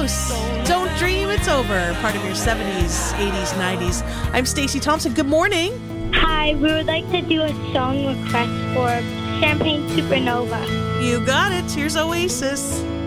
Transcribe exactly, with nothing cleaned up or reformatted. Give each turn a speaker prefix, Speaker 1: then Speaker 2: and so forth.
Speaker 1: House. Don't Dream It's Over. Part of your seventies, eighties, nineties. I'm Stacey Thompson. Good morning.
Speaker 2: Hi, we would like to do a song request for Champagne Supernova.
Speaker 1: You got it. Here's Oasis.